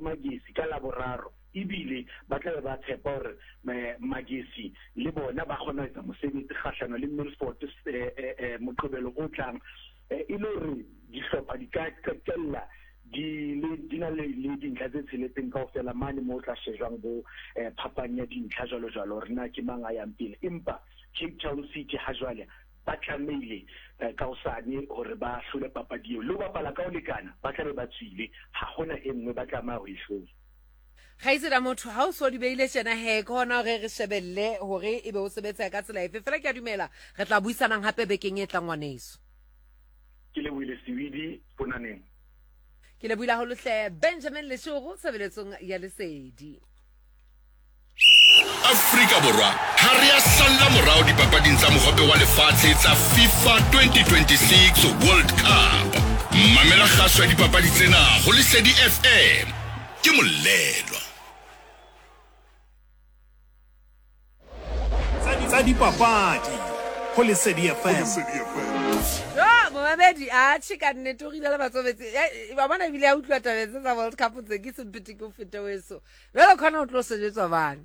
Magesi ka laboraro ibile ba tla ba tshepa hore Magesi le bona ba kgona etsa mosebetsi kgahlano le Milford Moqebelo o tlang e le hore dihlopha di ka qetella di na le dintlha tse tsheletseng kaofela mane mo tla shejwang bo phapang ya dintlha jalo hore na ke mang a yang pele empa Cape Town City ha jwale ba tlamehile ka osane hore ba hlole papadi eo le bapala ka o lekana ba tla be ba tswile ha hona e nngwe ba tlamaya ho ihlola Khaisera motho ha o so di beile tjena he khona re shebelle hore ebe o sebetsa ka tsela efe fela ke a dumela re tla buisanang hape bekeng e tlang ngwaneso ke le wile siwidi ponaneng ke le buila ho lehle Benjamin Leshuru sebeletsong ya Lesedi Afrika Borwa ha re a salla morao dipapading tsa mohope wa lefatshe tsa FIFA 2026 World Cup mamela kgaso ya dipapadi tsena ho Lesedi FM ke molelwa tsa dipapadi ho Lesedi FM Mohamedi a chika nnete o gile le batsobetse ba bona bile a utlwa tabetse tsa World Cup tse ke sempete go fete weso bela khona o tlo sejetswa bana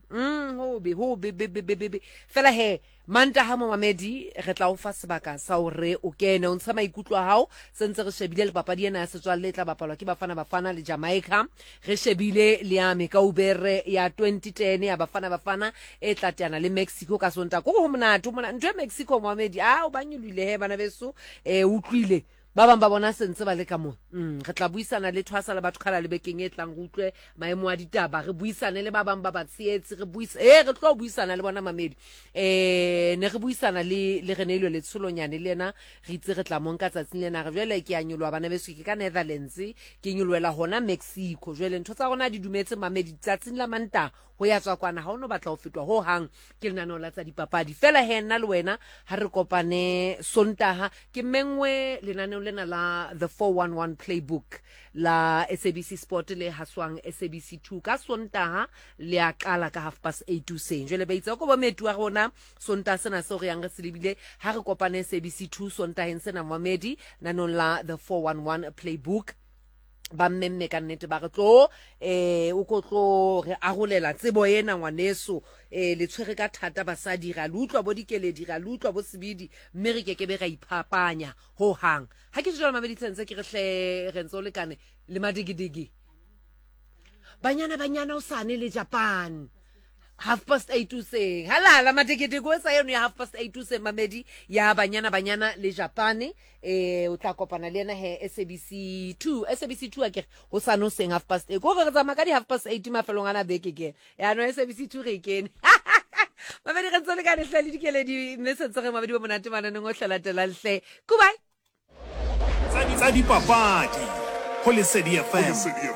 hobe fela he manta ha Mohamedi re tla o fa sebaka sa hore o kene o ntsha maikutlo a hao sentse re shebile le papadi ena ya setswalle tla bapalwa ke bafana le Jamaica re shebile le ya Mekaubere ya 2010 ya bafana e tla teana le Mexico ka sonta go monate ntwe Mexico Mohamedi o banyulile he bana beso utlwile ba bang ba bona sentse ba le ka mo re tla buisana le thwasa le batho khala le bekeng e tlang go utlwe maemo a ditaba re buisane le ba bang ba batsietsi re tlo buisana le bona Mamedi ne re buisana le Renelo le tsholonyane le ena re itse re tla monka tsatsing lena re jwale ke a nyolwa bana beso ke ka Netherlands ke nyolwela hona Mexico jwale ntho tsa rona di dumetse Mamedi tsatsing la Manta ho ya tswa kwana ha ono batla ho fetwa ho hang ke lenano la tsa dipapadi fela he nna le wena ha re kopane Sontaha ke mengwe lenano lena la the 411 playbook la SABC Sport le haswang SABC 2 ka Sontaha le a qala ka 8:30 useng jwale ba itse go bo metu wa rona Sontaha sena se re yang re selebile ha re kopane SABC 2 Sontaheng sena Mohamedi nanong la the 411 playbook ba mmemme ka nnete ba re tlo o ko tlo re agolela tsebo ena ngwaneso le tshwere ka thata basadi ra lutlwa bo dikeledi ra lutlwa bo sebidi mme re kekebe ra iphapanya ho hang ha ke jwala Mamedi tsense ke re hle re ntse le kane le madigidigi banyana o sane le Japan 8:30 useng halala matekete go sa yeno ya 8:30 useng Mamedi ya banyana le Japan o tla kopana le ena he SABC 2 a ke go sa no seng 8:30 go re tsama ka di 8:30 mafelong ana beke ke ya no SABC 2 re kene Mamedi re tsole ka lehlale dikeledi message re Mamedi bo monate mananeng o hlalatela hle goodbye tsa dipapadi ho Lesedi FM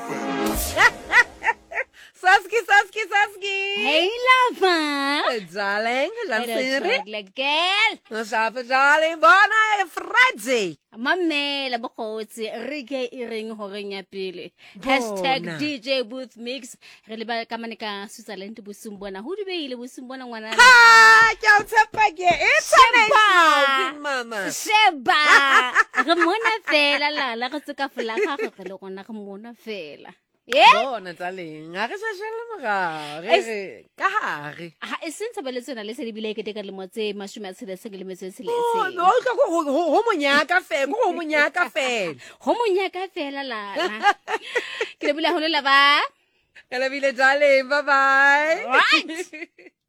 Saski. Hey, lover. Darling, Like girl. Darling, bona Friday. Mamela bokotsi re ke ring horeng ya pele #DJ Booth Mix re le ba ka mane ka Switzerland bosumbona ho di beile bosumbona ngwana ha ke o tshepa ke international mama sheba re mona fela la go tseka fela ga go le gona go mona fela bona darling a re shashela moga re ka hare ha esentse ba letsena le se di bile ke ka le motse mashome a tshele se ke le metse se no ho monyaka fe go monyaka fela la ke le bula ho le la ba ke le bile darling bye bye right